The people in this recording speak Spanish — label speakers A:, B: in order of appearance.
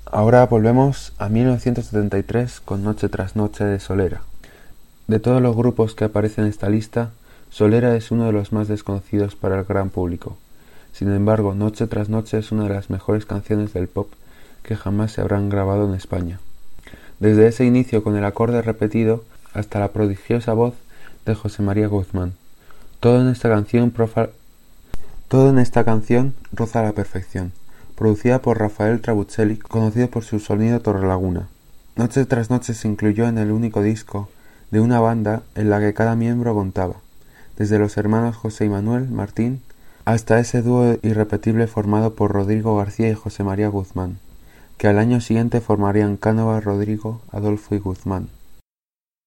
A: Ahora volvemos a 1973 con Noche tras Noche de Solera. De todos los grupos que aparecen en esta lista, Solera es uno de los más desconocidos para el gran público. Sin embargo, Noche tras Noche es una de las mejores canciones del pop que jamás se habrán grabado en España. Desde ese inicio con el acorde repetido hasta la prodigiosa voz de José María Guzmán. Todo en esta canción roza la perfección. Producida por Rafael Trabuccelli, conocido por su sonido Torrelaguna. Noche tras Noche se incluyó en el único disco de una banda en la que cada miembro contaba, desde los hermanos José y Manuel Martín hasta ese dúo irrepetible formado por Rodrigo García y José María Guzmán, que al año siguiente formarían Cánova, Rodrigo, Adolfo y Guzmán.